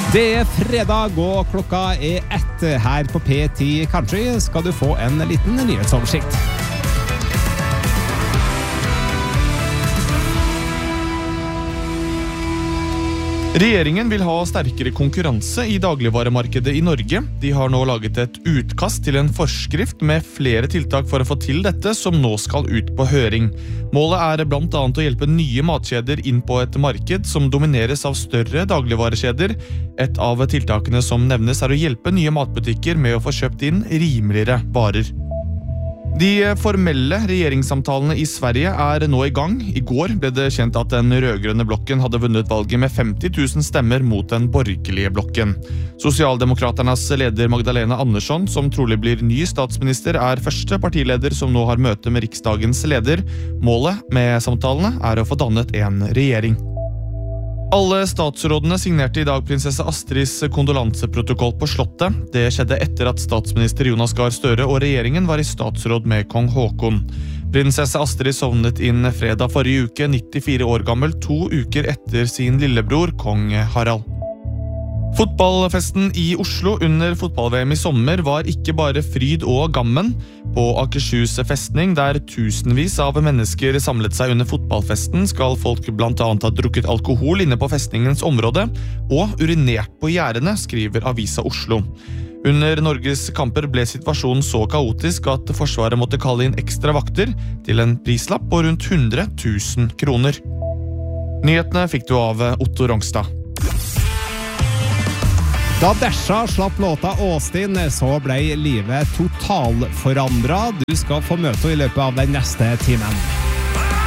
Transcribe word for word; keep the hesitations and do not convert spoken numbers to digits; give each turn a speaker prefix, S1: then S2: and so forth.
S1: Det er fredag, og klokka er ett her på P ti Country. Skal du få en liten nyhetsoversikt.
S2: Regjeringen vil ha sterkere konkurranse i dagligvaremarkedet i Norge. De har nå laget et utkast til en forskrift med flere tiltak for å få til dette, som nå skal ut på høring. Målet er blant annet å hjelpe nye matkjeder inn på et marked som domineres av større dagligvarekjeder. Et av tiltakene som nevnes er å hjelpe nye matbutikker med å få kjøpt inn rimeligere varer. De formelle regjeringssamtalene i Sverige er nå i gang. I går ble det kjent at den rødgrønne blokken hadde vunnet valget med femti tusen stemmer mot den borgerlige blokken. Sosialdemokraternas leder Magdalena Andersson, som trolig blir ny statsminister, er første partileder som nå har møte med riksdagens leder. Målet med samtalene er å få dannet en regjering. Alle statsrådene signerte i dag prinsesse Astrids kondolanseprotokoll på slottet. Det skjedde etter at statsminister Jonas Gahr Støre og regjeringen var i statsråd med kong Håkon. Prinsesse Astrid sovnet inn fredag forrige uke, nittifire år gammel, to uker etter sin lillebror, kong Harald. Fotballfesten i Oslo under fotball-V M i sommer var ikke bare fryd og gammen. På Akershus festning, der tusenvis av mennesker samlet seg under fotballfesten, skal folk blant annet ha drukket alkohol inne på festningens område og urinert på gjerdene, skriver Avisa Oslo. Under Norges kamper ble situasjonen så kaotisk at Forsvaret måtte kalle inn ekstra vakter til en prislapp på rundt hundre tusen kroner. Nyhetene fikk du av Otto Rongstad.
S1: Da Desha slapp låta Austin, så ble livet totalforandret. Du skal få møte i løpet av den neste timen.